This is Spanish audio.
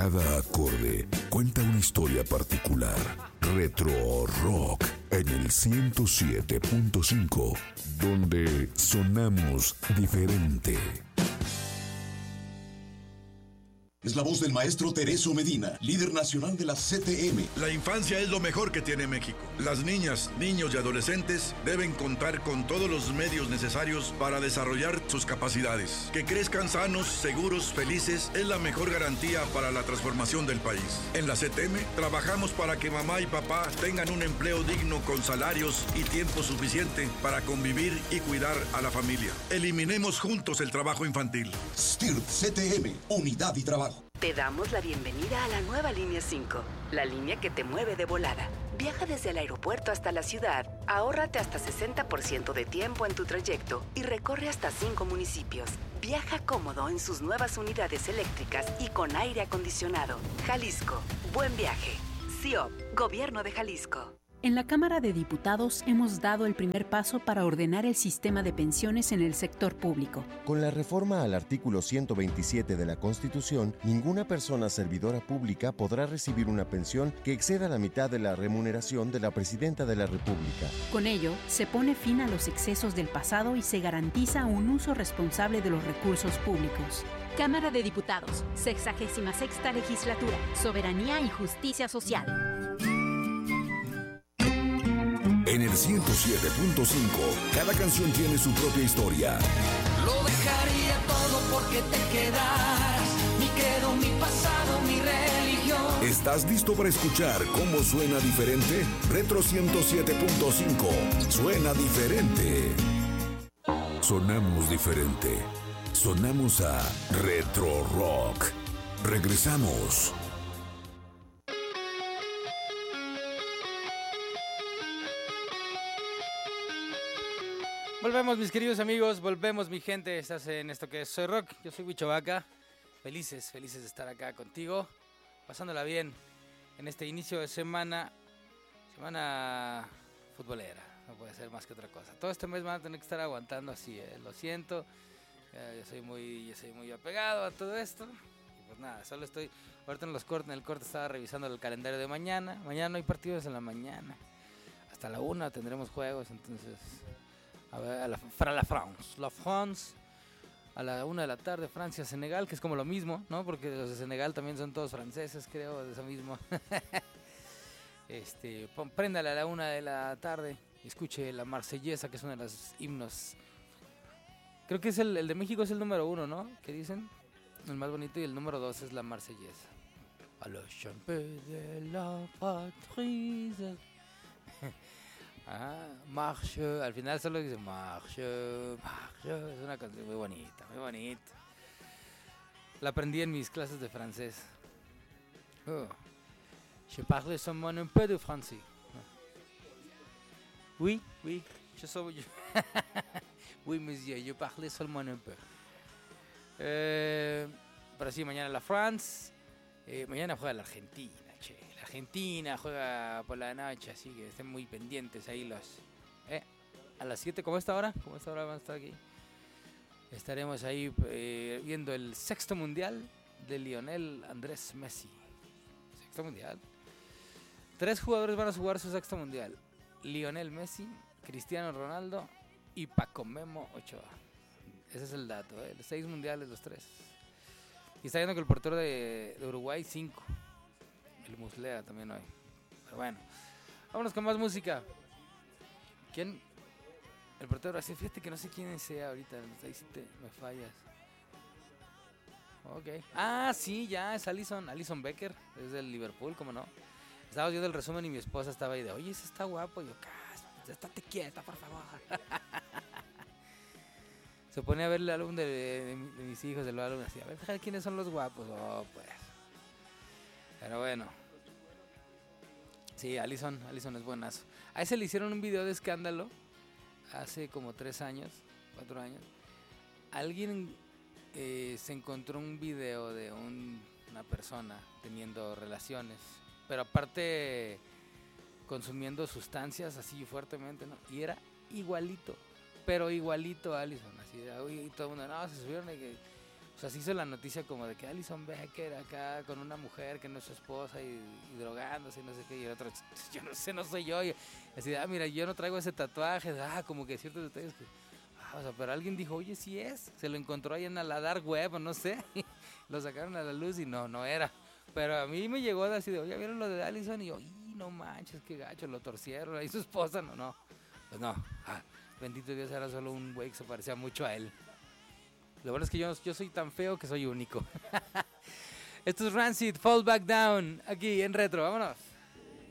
Cada acorde cuenta una historia particular. Retro Rock en el 107.5, donde sonamos diferente. Es la voz del maestro Tereso Medina, líder nacional de la CTM. La infancia es lo mejor que tiene México. Las niñas, niños y adolescentes deben contar con todos los medios necesarios para desarrollar sus capacidades. Que crezcan sanos, seguros, felices es la mejor garantía para la transformación del país. En la CTM trabajamos para que mamá y papá tengan un empleo digno con salarios y tiempo suficiente para convivir y cuidar a la familia. Eliminemos juntos el trabajo infantil. STIRT CTM, unidad y trabajo. Te damos la bienvenida a la nueva Línea 5, la línea que te mueve de volada. Viaja desde el aeropuerto hasta la ciudad, ahórrate hasta 60% de tiempo en tu trayecto y recorre hasta 5 municipios. Viaja cómodo en sus nuevas unidades eléctricas y con aire acondicionado. Jalisco, buen viaje. CIOP, Gobierno de Jalisco. En la Cámara de Diputados hemos dado el primer paso para ordenar el sistema de pensiones en el sector público. Con la reforma al artículo 127 de la Constitución, ninguna persona servidora pública podrá recibir una pensión que exceda la mitad de la remuneración de la Presidenta de la República. Con ello, se pone fin a los excesos del pasado y se garantiza un uso responsable de los recursos públicos. Cámara de Diputados, 66ª Legislatura, Soberanía y Justicia Social. En el 107.5, cada canción tiene su propia historia. Lo dejaría todo porque te quedaras. Mi credo, mi pasado, mi religión. ¿Estás listo para escuchar cómo suena diferente? Retro 107.5. Suena diferente. Sonamos diferente. Sonamos a Retro Rock. Regresamos. Volvemos, mis queridos amigos, volvemos, mi gente. Estás en esto que es Soy Rock. Yo soy Huicho Vaca. Felices de estar acá contigo, pasándola bien en este inicio de semana futbolera. No puede ser más que otra cosa. Todo este mes van a tener que estar aguantando así, lo siento. Yo soy muy apegado a todo esto. Y pues nada, solo estoy ahorita en el corte estaba revisando el calendario de mañana. Mañana no hay partidos en la mañana. Hasta la 1 tendremos juegos, entonces. A ver, la France, a la 1 de la tarde, Francia-Senegal, que es como lo mismo, ¿no? Porque los de Senegal también son todos franceses, creo, de eso mismo. Préndale a la 1 de la tarde, escuche la Marsellesa, que es uno de los himnos. Creo que es el de México es el número 1, ¿no? ¿Qué dicen? El más bonito, y el número 2 es la Marsellesa. A los champions de la patrie. Marche, al final solo dice marche, es una canción muy bonita. La aprendí en mis clases de francés. Je parle seulement un peu de français. Oui, je soy yo. Oui, monsieur, je parle seulement un peu. Pero sí, mañana la France, mañana juega la Argentina. La Argentina juega por la noche, así que estén muy pendientes ahí los... a las 7, ¿cómo está ahora? Vamos a estar aquí. Estaremos ahí viendo el sexto mundial de Lionel Andrés Messi. Sexto mundial. 3 jugadores van a jugar su sexto mundial. Lionel Messi, Cristiano Ronaldo y Paco Memo Ochoa. Ese es el dato, los 6 mundiales, los 3. Y está viendo que el portero de Uruguay, 5. El Muslera también hoy. Pero bueno, vámonos con más música. ¿Quién? El portero, así, fíjate que no sé quién sea ahorita. Ahí sí me fallas. Ok. Ah, sí, ya, es Alisson Becker. Es del Liverpool, ¿cómo no? Estaba viendo el resumen y mi esposa estaba ahí de, oye, ese está guapo. Y yo, estate quieta, por favor. Se ponía a ver el álbum de mis hijos, del álbum, así, a ver, ¿quiénes son los guapos? Oh, pues. Pero bueno. Sí, Alisson es buenazo. A ese le hicieron un video de escándalo hace como 3 años, 4 años. Alguien se encontró un video de una persona teniendo relaciones, pero aparte consumiendo sustancias así fuertemente, ¿no? Y era igualito, pero igualito a Alisson. Así, y todo el mundo, no, se subieron y que O sea, se hizo la noticia como de que Alison Becker acá con una mujer que no es su esposa y drogándose y no sé qué. Y el otro, yo no sé, no soy yo. Y así, mira, yo no traigo ese tatuaje. Como que ciertos detalles que... o sea, pero alguien dijo, oye, sí es. Se lo encontró ahí en la dark web, no sé. Lo sacaron a la luz y no era. Pero a mí me llegó así de, oye, ¿vieron lo de Alison? Y yo, no manches, qué gacho, lo torcieron. Ahí su esposa, no. Pues no, bendito Dios, era solo un güey que se parecía mucho a él. Lo bueno es que yo soy tan feo que soy único. Esto es Rancid, Fall Back Down, aquí en Retro, vámonos.